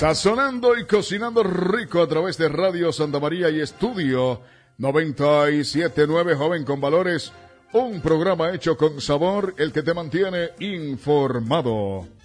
Sazonando y cocinando rico a través de Radio Santa María y Estudio 97.9 Joven con Valores. Un programa hecho con sabor, el que te mantiene informado.